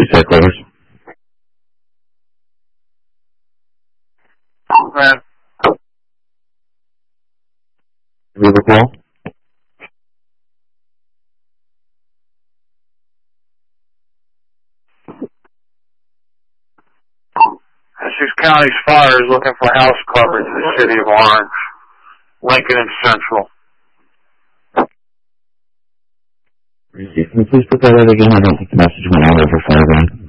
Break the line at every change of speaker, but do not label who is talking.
police headquarters. We have a call?
Essex County's fire is looking for house coverage in the city of Orange, Lincoln and Central.
Can you please put that out again? I don't think the message went out over fire then.